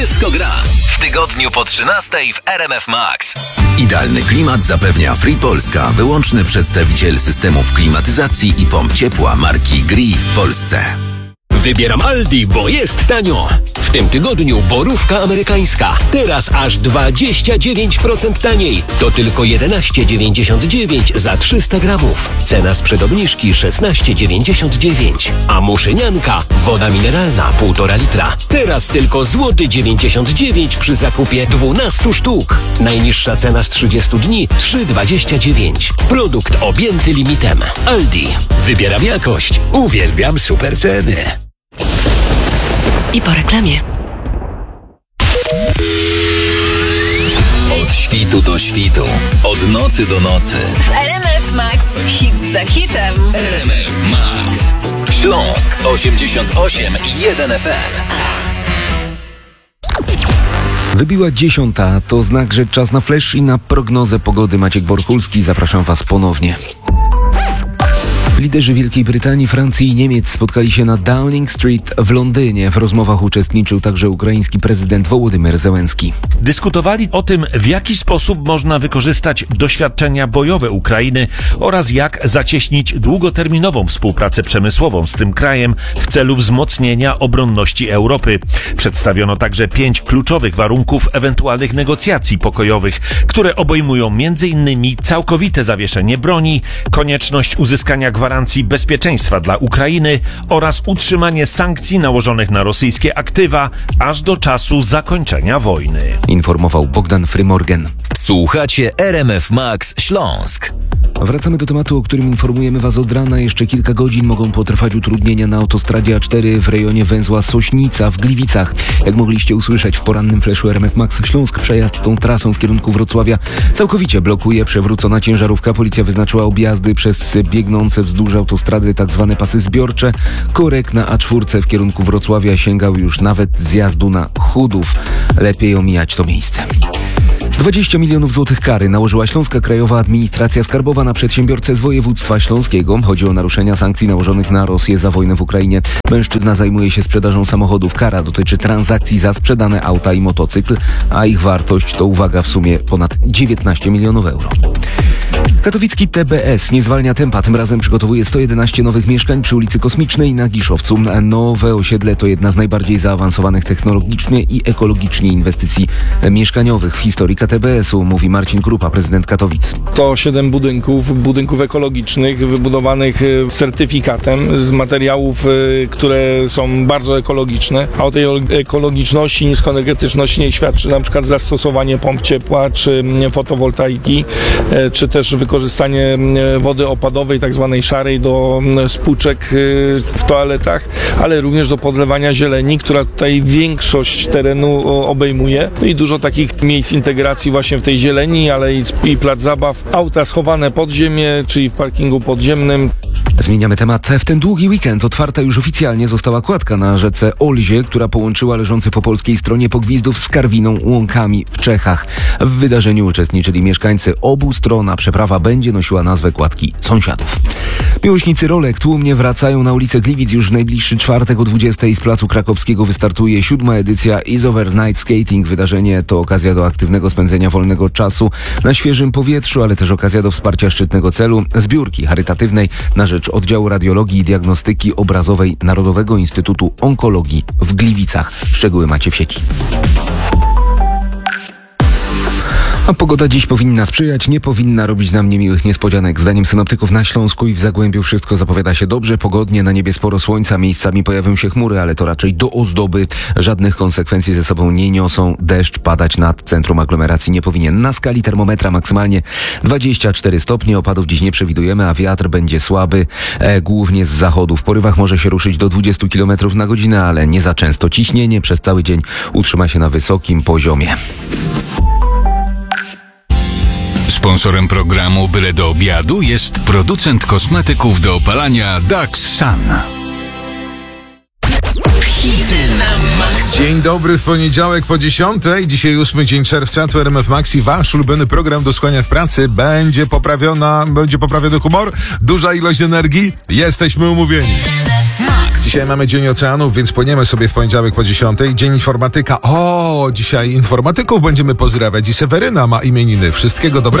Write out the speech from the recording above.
Wszystko gra w tygodniu po 13 w RMF Max. Idealny klimat zapewnia Free Polska, wyłączny przedstawiciel systemów klimatyzacji i pomp ciepła marki Gree w Polsce. Wybieram Aldi, bo jest tanio. W tym tygodniu borówka amerykańska. Teraz aż 29% taniej. To tylko 11,99 za 300 gramów. Cena sprzed obniżki 16,99. A muszynianka, woda mineralna 1,5 litra. Teraz tylko złoty 99 przy zakupie 12 sztuk. Najniższa cena z 30 dni 3,29. Produkt objęty limitem. Aldi. Wybieram jakość. Uwielbiam super ceny. I po reklamie. Od świtu do świtu, od nocy do nocy. W RMF Max hit za hitem. RMF Max. Śląsk 88,1 FM. Wybiła 10, to znak, że czas na flash i na prognozę pogody. Maciek Borchulski, zapraszam Was ponownie. Liderzy Wielkiej Brytanii, Francji i Niemiec spotkali się na Downing Street w Londynie. W rozmowach uczestniczył także ukraiński prezydent Wołodymyr Zełenski. Dyskutowali o tym, w jaki sposób można wykorzystać doświadczenia bojowe Ukrainy oraz jak zacieśnić długoterminową współpracę przemysłową z tym krajem w celu wzmocnienia obronności Europy. Przedstawiono także 5 kluczowych warunków ewentualnych negocjacji pokojowych, które obejmują m.in. całkowite zawieszenie broni, konieczność uzyskania gwarancji bezpieczeństwa dla Ukrainy oraz utrzymanie sankcji nałożonych na rosyjskie aktywa aż do czasu zakończenia wojny. Informował Bogdan Frymorgan. Słuchacie RMF Max Śląsk. Wracamy do tematu, o którym informujemy Was od rana. Jeszcze kilka godzin mogą potrwać utrudnienia na autostradzie A4 w rejonie węzła Sośnica w Gliwicach. Jak mogliście usłyszeć w porannym flashu RMF Max Śląsk, przejazd tą trasą w kierunku Wrocławia całkowicie blokuje przewrócona ciężarówka. Policja wyznaczyła objazdy przez biegnące wzdłuż autostrady tzw. pasy zbiorcze. Korek na A4 w kierunku Wrocławia sięgał już nawet zjazdu na Chudów. Lepiej omijać to miejsce. 20 milionów złotych kary nałożyła Śląska Krajowa Administracja Skarbowa na przedsiębiorcę z województwa śląskiego. Chodzi o naruszenia sankcji nałożonych na Rosję za wojnę w Ukrainie. Mężczyzna zajmuje się sprzedażą samochodów. Kara dotyczy transakcji za sprzedane auta i motocykl, a ich wartość to, uwaga, w sumie ponad 19 milionów euro. Katowicki TBS nie zwalnia tempa. Tym razem przygotowuje 111 nowych mieszkań przy ulicy Kosmicznej na Giszowcu. Nowe osiedle to jedna z najbardziej zaawansowanych technologicznie i ekologicznie inwestycji mieszkaniowych w historii KTBS-u, mówi Marcin Krupa, prezydent Katowic. To 7 budynków ekologicznych, wybudowanych z certyfikatem, z materiałów, które są bardzo ekologiczne, a o tej ekologiczności, niskoenergetyczności nie świadczy na przykład zastosowanie pomp ciepła, czy fotowoltaiki, czy też wykorzystanie wody opadowej, tak zwanej szarej, do spłuczek w toaletach, ale również do podlewania zieleni, która tutaj większość terenu obejmuje. No i dużo takich miejsc integracji właśnie w tej zieleni, ale i plac zabaw. Auta schowane pod ziemię, czyli w parkingu podziemnym. Zmieniamy temat. W ten długi weekend otwarta już oficjalnie została kładka na rzece Olzie, która połączyła leżący po polskiej stronie Pogwizdów z Karwiną Łąkami w Czechach. W wydarzeniu uczestniczyli mieszkańcy obu stron, a przeprawa będzie nosiła nazwę Kładki Sąsiadów. Miłośnicy rolek tłumnie wracają na ulicę Gliwic już w najbliższy czwartek o 20:00 z Placu Krakowskiego wystartuje 7. edycja Is Over Night Skating. Wydarzenie to okazja do aktywnego spędzenia wolnego czasu na świeżym powietrzu, ale też okazja do wsparcia szczytnego celu zbiórki charytatywnej na rzecz Oddziału Radiologii i Diagnostyki Obrazowej Narodowego Instytutu Onkologii w Gliwicach. Szczegóły macie w sieci. A pogoda dziś powinna sprzyjać, nie powinna robić nam niemiłych niespodzianek. Zdaniem synoptyków na Śląsku i w Zagłębiu wszystko zapowiada się dobrze, pogodnie, na niebie sporo słońca, miejscami pojawią się chmury, ale to raczej do ozdoby. Żadnych konsekwencji ze sobą nie niosą. Deszcz padać nad centrum aglomeracji nie powinien. Na skali termometra maksymalnie 24 stopnie, opadów dziś nie przewidujemy, a wiatr będzie słaby, głównie z zachodu. W porywach może się ruszyć do 20 km na godzinę, ale nie za często. Ciśnienie przez cały dzień utrzyma się na wysokim poziomie. Sponsorem programu Byle do obiadu jest producent kosmetyków do opalania Dax Sun. Hity na Max. Dzień dobry w poniedziałek po 10:00. Dzisiaj 8 dzień czerwca, to RMF Max i wasz ulubiony program do słuchania w pracy. Będzie poprawiony humor, duża ilość energii. Jesteśmy umówieni. Max, Dzisiaj mamy Dzień Oceanów, więc płyniemy sobie w poniedziałek po 10. Dzień Informatyka. O, dzisiaj informatyków będziemy pozdrawiać i Seweryna ma imieniny. Wszystkiego dobrego.